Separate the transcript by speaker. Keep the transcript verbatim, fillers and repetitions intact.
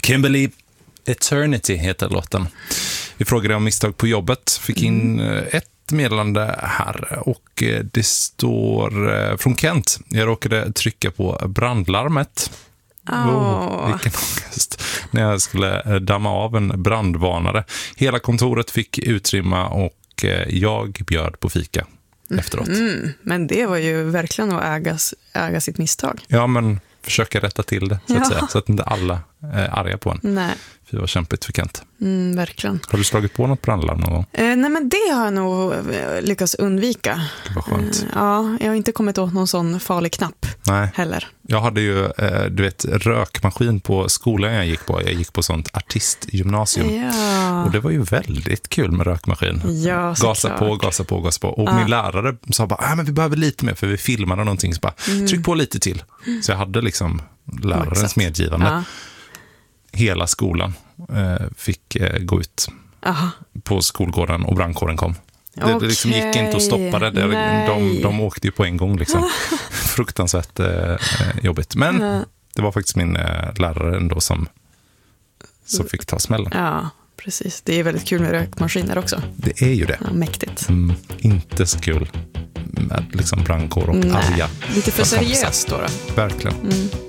Speaker 1: Kimberly Eternity heter låten. Vi frågade om misstag på jobbet. Fick in mm. ett meddelande här och det står från Kent. Jag råkade trycka på brandlarmet.
Speaker 2: Oh.
Speaker 1: Oh, vilken ångest. När jag skulle damma av en brandvarnare. Hela kontoret fick utrymma och jag bjöd på fika efteråt.
Speaker 2: Mm, men det var ju verkligen att äga, äga sitt misstag.
Speaker 1: Ja, men försöka rätta till det så att
Speaker 2: ja.
Speaker 1: säga. Så att inte alla är arga på en.
Speaker 2: Nej.
Speaker 1: För det var kämpigt för Kent.
Speaker 2: Mm, verkligen.
Speaker 1: Har du slagit på något brandlarm någon gång?
Speaker 2: Eh, nej, men det har jag nog lyckats undvika.
Speaker 1: Det var skönt.
Speaker 2: Eh, ja, jag har inte kommit åt någon sån farlig knapp
Speaker 1: nej.
Speaker 2: Heller.
Speaker 1: Jag hade ju, eh, du vet, rökmaskin på skolan jag gick på. Jag gick på sånt artistgymnasium.
Speaker 2: Ja.
Speaker 1: Och det var ju väldigt kul med rökmaskin.
Speaker 2: Ja,
Speaker 1: gasa på, gasa på, gasa på. Och
Speaker 2: ah.
Speaker 1: min lärare sa bara, ah, men vi behöver lite mer för vi filmade någonting. Så bara, mm. tryck på lite till. Så jag hade liksom lärarens Maxat. medgivande.
Speaker 2: Ah. Hela
Speaker 1: skolan eh, fick eh, gå ut
Speaker 2: Aha.
Speaker 1: på skolgården och brandkåren kom. Det,
Speaker 2: okay.
Speaker 1: det liksom gick inte att stoppa det. det de, de åkte ju på en gång. Liksom. Fruktansvärt eh, jobbigt. Men mm. det var faktiskt min eh, lärare ändå som, som fick ta smällen.
Speaker 2: Ja, precis. Det är väldigt kul med rökmaskiner också.
Speaker 1: Det är ju det.
Speaker 2: Ja, mäktigt.
Speaker 1: Mm, inte så kul med liksom brandkår och
Speaker 2: Nej.
Speaker 1: arga.
Speaker 2: Lite för seriöst då då.
Speaker 1: Verkligen.
Speaker 2: Mm.